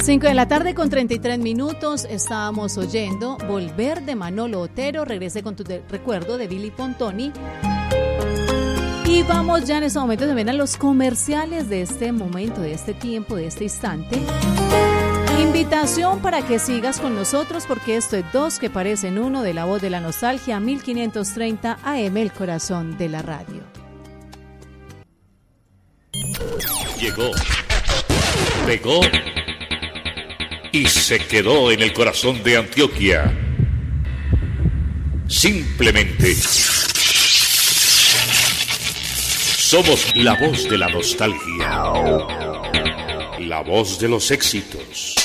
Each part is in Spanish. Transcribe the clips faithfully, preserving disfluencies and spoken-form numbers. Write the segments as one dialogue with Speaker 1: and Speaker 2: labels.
Speaker 1: cinco de la tarde con treinta y tres minutos, estábamos oyendo Volver de Manolo Otero, Regrese con tu de- recuerdo de Billy Pontoni. Y vamos ya en este momento también a los comerciales de este momento, de este tiempo, de este instante. Invitación para que sigas con nosotros porque esto es Dos que parecen uno, de La Voz de la Nostalgia, mil quinientos treinta A M, el corazón de la radio.
Speaker 2: Llegó, pegó y se quedó en el corazón de Antioquia. Simplemente somos la voz de la nostalgia, la voz de los éxitos.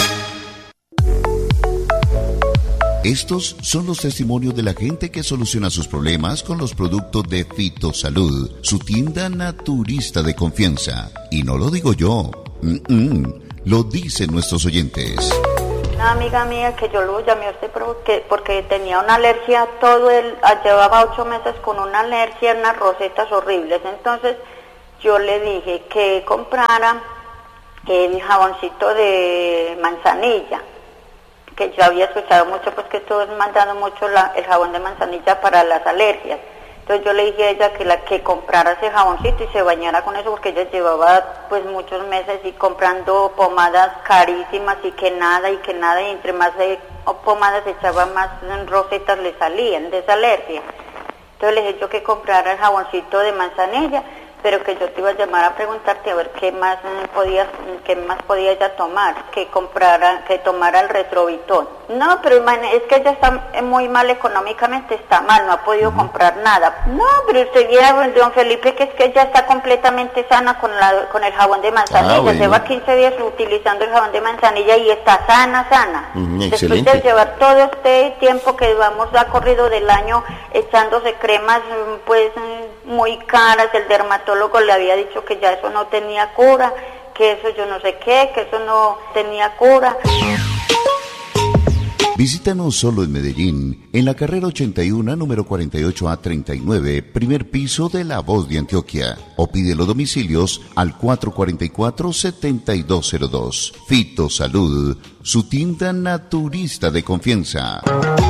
Speaker 3: Estos son los testimonios de la gente que soluciona sus problemas con los productos de Fitosalud, su tienda naturista de confianza. Y no lo digo yo, Mm-mm. lo dicen nuestros oyentes.
Speaker 4: Una amiga mía que yo lo llamé a usted porque, porque tenía una alergia, todo el, llevaba ocho meses con una alergia, unas rosetas horribles. Entonces yo le dije que comprara el jaboncito de manzanilla, que yo había escuchado mucho, pues que todos mandando mucho la, el jabón de manzanilla para las alergias. Entonces yo le dije a ella que la que comprara ese jaboncito y se bañara con eso, porque ella llevaba pues muchos meses y comprando pomadas carísimas y que nada y que nada, y entre más de pomadas se echaba, más rosetas le salían de esa alergia. Entonces le dije yo que comprara el jaboncito de manzanilla, pero que yo te iba a llamar a preguntarte a ver qué más podía, qué más podía ella tomar, que comprara, que tomara el Retrovitón. No, pero es que ella está muy mal económicamente, está mal, no ha podido comprar nada. No, pero usted viera, don Felipe, que es que ella está completamente sana con la, con el jabón de manzanilla. Ah, bueno. Lleva quince días utilizando el jabón de manzanilla y está sana, sana. Mm, Después de llevar todo este tiempo que vamos a corrido del año echándose cremas, pues muy caras, el dermatólogo le había dicho que ya eso no tenía cura, que eso yo no sé qué, que eso no tenía cura.
Speaker 3: Visítanos solo en Medellín, en la carrera ochenta y uno, número cuarenta y ocho A treinta y nueve, primer piso de La Voz de Antioquia. O pide los domicilios al cuatro cuatro cuatro, siete dos cero dos. Fitosalud, su tienda naturista de confianza.